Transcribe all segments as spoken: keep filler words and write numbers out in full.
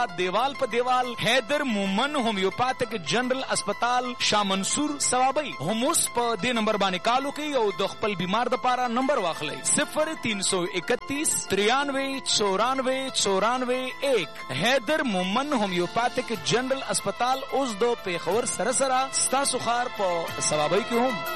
دیوال په دیوال حیدر مومن هومیوپاتیک جنرال اسپتال شاه منصور ثوابی هم اوس په دې نمبر باندې کالو کوي او د خپل بیمار د پاره نمبر واخلئ صفر تین سو اکتیس ترانوے چورانوے چورانوے ایک. حیدر مومن هومیوپاتیک جنرال اسپتال اوس د پیښور سره سره ستاسو ښار په ثوابی کې هم.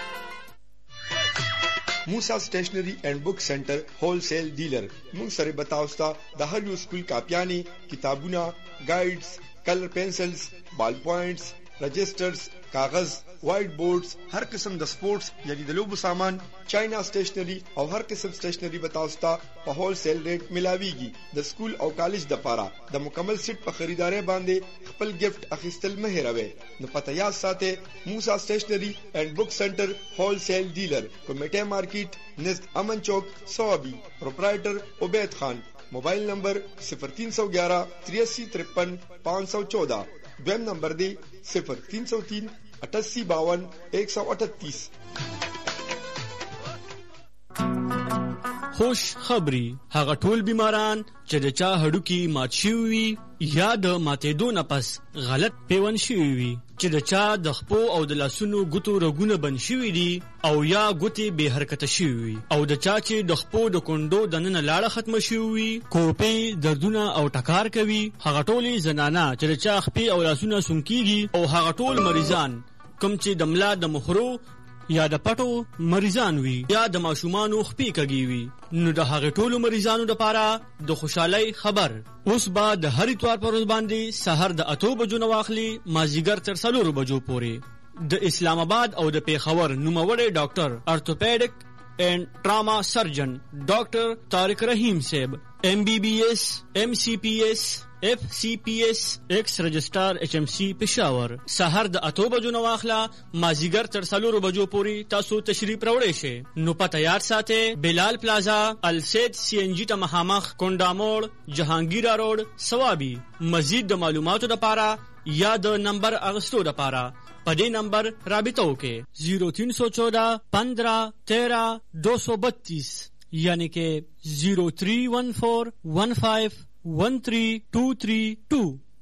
موسی سټیشنری اینڈ بک سنټر هول سیل ډیلر موږ سره بتاوستا د هر یو سکول کاپیانی کتابونه گایډز کلر پنسلز بال پوینټس رجسٹرز کاغذ وائٹ بورڈز هر قسم د سپورتس یعنی د لوبو سامان چاینا سټیشنری او هر قسم سټیشنری بتاوستا په هول سیل ریټ ملاویږي. د سکول او کالج د پاره د مکمل سیټ په خریداري باندې خپل گیفت اخیستل مه هېروئ. نو پته یاد ساتئ موسی سټیشنری اینڈ بک سنټر هول سیل ډیلر کمیټه مارکیټ نزد امن چوک سوابی. پروپرائٹر عبید خان. موبائل نمبر صفر تین سو گیارہ تریاسی ترپن پانچ سو چودہ. دویم نمبر دی صفر تین سو تین اٹھاسی باون ایک سو اٹھتیس. خوش خبری هغه ټول بیماران چې د چا هډوکي مات شوي وي یا د ماتېدو نه پس غلط پیوند شوي وي، چې د چا د خپو او د لاسونو ګوتو رګونه بند شوي دي او یا ګوتې بې حرکته شوي وي، او د چا چې د خپو د کونډو دننه لاړه ختمه شوي وي، کوپې دردونه او ټکار کوي، هغه ټولې زنانه چې د چا خپې او لاسونه سونکېږي، او هغه ټول مریضان کوم چې د ملا د مخرو یا د پټو مریضان وي یا د ماشومانو خپې کږي وي، نو د هغه ټولو مریضانو لپاره د خوشحالۍ خبر. اوس به د هر اتوار پر ورځ باندې سحر د اتو بجو نه واخلي مازیګر تر څلورو بجو پورې د اسلام آباد او د پیښور نوموړی ډاکټر ارتوپیډک اینڈ ټراما سرجن ډاکټر طارق رحیم صاحب ایم بی بی ایس ایم سی پی ایس ایف سی پی ایس ایکس رجسٹار ایچ ایم سی پشاور. سحر د اتو بجو نه واخله مازیګر تر څلورو بجو پورې تاسو تشریف راوړئ شئ. نو پته یاد ساتئ بلال پلازا السید سی ان جی ته مخامخ کونډا موړ جهانگیرا روډ سوابي. مزید د معلوماتو لپاره یا د نمبر اغستو لپاره په دې نمبر رابطه وکړئ زیرو تین سو چودہ پندرہ تیرہ دو سو بتیس یعنی کہ زیرو تھری ون فور ون فائیو ون تھری ٹو تھری ٹو.